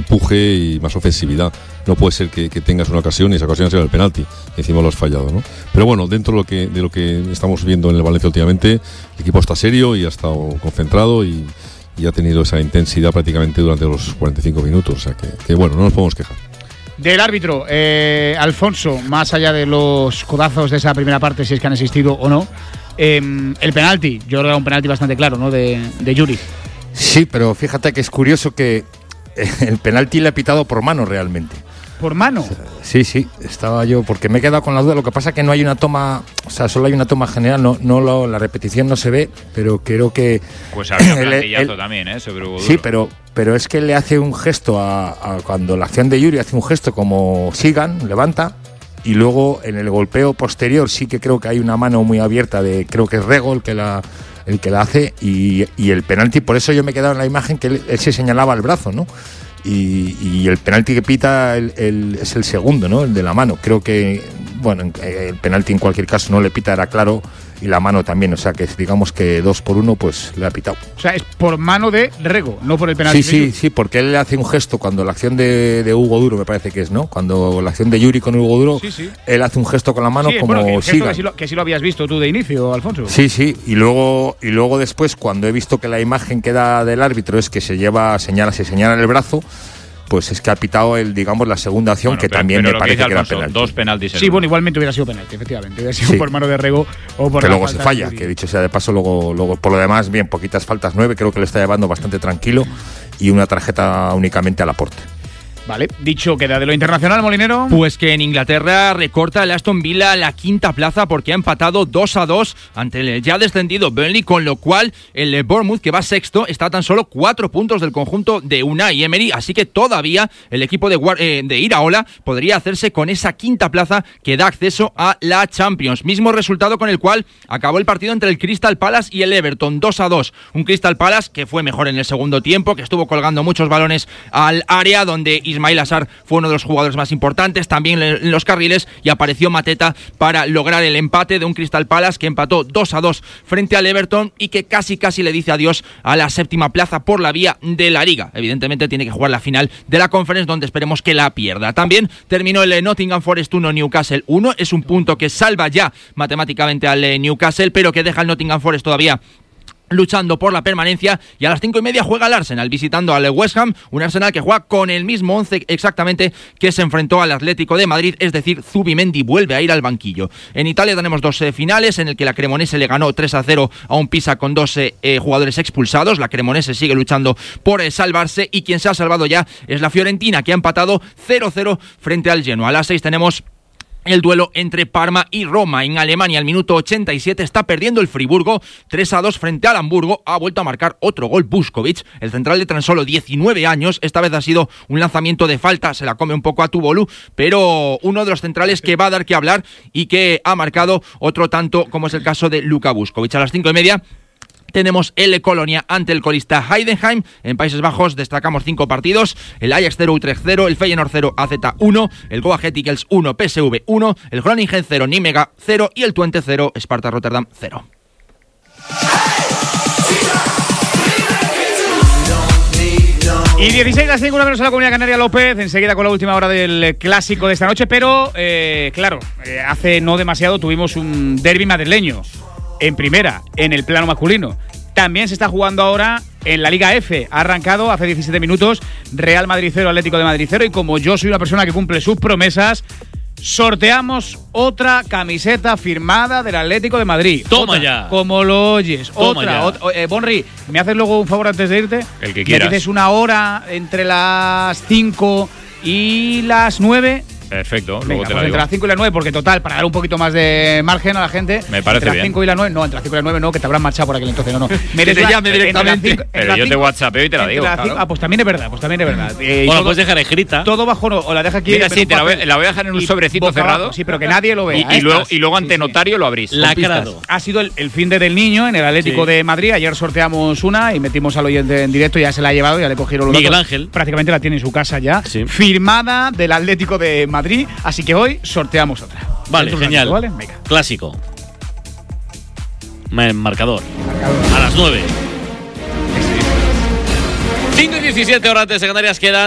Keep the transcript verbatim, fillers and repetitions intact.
empuje y más ofensividad. No puede ser que, que tengas una ocasión y esa ocasión sea el penalti, encima lo has fallado, ¿no? Pero bueno, dentro de lo que de lo que estamos viendo en el Valencia últimamente, el equipo está serio y ha estado concentrado y, y ha tenido esa intensidad prácticamente durante los cuarenta y cinco minutos, o sea que, que bueno, no nos podemos quejar. Del árbitro, eh, Alfonso, más allá de los codazos de esa primera parte, si es que han existido o no, eh, el penalti, yo creo que era un penalti bastante claro, ¿no?, de, de Yuri. Sí, pero fíjate que es curioso que el penalti le ha pitado por mano realmente. ¿Por mano? Sí, sí, estaba yo, porque me he quedado con la duda. Lo que pasa es que no hay una toma, o sea, solo hay una toma general, no, no lo, la repetición no se ve, pero creo que... Pues había un plantillazo también, ¿eh? Sobre Hugo Duro. Sí, pero, pero es que le hace un gesto a, a cuando la acción de Yuri hace un gesto como sigan, levanta, y luego en el golpeo posterior sí que creo que hay una mano muy abierta de, creo que es Rego el que la, el que la hace, y, y el penalti, por eso yo me he quedado en la imagen que él, él se señalaba el brazo, ¿no? Y, y el penalti que pita el, el, es el segundo, ¿no? El de la mano. Creo que, bueno, el penalti en cualquier caso no le pita, era claro, y la mano también. O sea que digamos que dos por uno, pues le ha pitado. O sea, es por mano de Rego, no por el penalti. Sí, sí, sí, porque él le hace un gesto cuando la acción de, de Hugo Duro, me parece que es, ¿no? Cuando la acción de Yuri con Hugo Duro, sí, sí. Él hace un gesto con la mano, sí, como bueno, que, siga. Que sí, lo, que sí lo habías visto tú de inicio, Alfonso. Sí, sí, y luego, y luego después, cuando he visto que la imagen que da del árbitro es que se lleva, señala, se señala en el brazo, pues es que ha pitado el, digamos, la segunda acción, bueno, que pero, también pero me parece que, que era penalti. Dos penaltis. Sí, bueno, igualmente hubiera sido penalti, efectivamente. Hubiera sido sí. por mano de Rego o por que la luego se falla, que dicho sea de paso, luego, luego por lo demás, bien, poquitas faltas, nueve, creo que le está llevando bastante tranquilo y una tarjeta únicamente al aporte. Vale, dicho queda de lo internacional, Molinero. Pues que en Inglaterra recorta el Aston Villa la quinta plaza porque ha empatado dos a dos ante el ya descendido Burnley, con lo cual el Bournemouth, que va sexto, está a tan solo cuatro puntos del conjunto de Unai Emery, así que todavía el equipo de, eh, de Iraola podría hacerse con esa quinta plaza que da acceso a la Champions. Mismo resultado con el cual acabó el partido entre el Crystal Palace y el Everton, dos a dos. Un Crystal Palace que fue mejor en el segundo tiempo, que estuvo colgando muchos balones al área, donde Ismail Assar fue uno de los jugadores más importantes, también en los carriles, y apareció Mateta para lograr el empate de un Crystal Palace que empató dos a dos frente al Everton y que casi casi le dice adiós a la séptima plaza por la vía de la Liga. Evidentemente tiene que jugar la final de la Conference, donde esperemos que la pierda. También terminó el Nottingham Forest uno, Newcastle uno, es un punto que salva ya matemáticamente al Newcastle, pero que deja al Nottingham Forest todavía luchando por la permanencia. Y a las cinco y media juega el Arsenal visitando al West Ham, un Arsenal que juega con el mismo once exactamente que se enfrentó al Atlético de Madrid, es decir, Zubimendi vuelve a ir al banquillo. En Italia tenemos dos eh, finales en el que la Cremonese le ganó tres a cero a un Pisa con dos eh, eh, jugadores expulsados. La Cremonese sigue luchando por eh, salvarse, y quien se ha salvado ya es la Fiorentina, que ha empatado cero a cero frente al Genoa. A las seis tenemos el duelo entre Parma y Roma. En Alemania, al minuto ochenta y siete, está perdiendo el Friburgo tres a dos frente al Hamburgo. Ha vuelto a marcar otro gol Buskovic, el central de tan solo diecinueve años. Esta vez ha sido un lanzamiento de falta, se la come un poco a Tuvalu, pero uno de los centrales que va a dar que hablar y que ha marcado otro tanto, como es el caso de Luka Buskovic. A las cinco y media tenemos el Colonia ante el colista Heidenheim. En Países Bajos destacamos cinco partidos: el Ajax cero, Utrecht cero, el Feyenoord cero, A Z uno, el Go Ahead Eagles uno, P S V uno, el Groningen cero, Nijmegen cero y el Twente cero, Sparta Rotterdam cero. Y dieciséis las cinco, una menos a la Comunidad Canaria. López, enseguida con la última hora del clásico de esta noche, pero eh, claro, eh, hace no demasiado tuvimos un derbi madrileño en primera, en el plano masculino. También se está jugando ahora en la Liga F. Ha arrancado hace diecisiete minutos Real Madrid cero, Atlético de Madrid cero. Y como yo soy una persona que cumple sus promesas, sorteamos otra camiseta firmada del Atlético de Madrid. Toma otra, ya. Como lo oyes. Toma otra. ya. otra eh, Bonri, ¿me haces luego un favor antes de irte? El que quieras. Me dices una hora entre las cinco y las nueve. Perfecto, luego Venga, te pues la entre digo. las cinco y las nueve, porque total, para dar un poquito más de margen a la gente. Me parece entre bien. las cinco y las nueve, no, entre las cinco y las nueve no, que te habrán marchado por aquel entonces, no, no. Me Que te des- llame entre las directamente. cinco- entre Pero las yo te cinco- WhatsAppeo y te la entre digo, las claro. cinco- Ah, pues también es verdad, pues también es verdad. Eh, y Bueno, todo- puedes dejar escrita. Todo bajo no, o la deja aquí. Mira, en sí, un te la voy, papel la voy a dejar en un y sobrecito boca cerrado. abajo, sí, pero que nadie lo vea. Y, ¿eh? y luego, y luego Sí, ante sí. notario lo abrís. con Lacrado. pistas. Ha sido el, el fin de del niño en el Atlético Sí. de Madrid. Ayer sorteamos una y metimos al oyente en directo. Ya se la ha llevado, ya le cogieron los Miguel datos. Ángel. Prácticamente la tiene en su casa ya. Sí. Firmada del Atlético de Madrid. Así que hoy sorteamos otra. Vale, Dentro de un genial. ratito, ¿vale? Venga. Clásico. Ma- Marcador. A las nueve. cinco y diecisiete horas de secundarias quedan.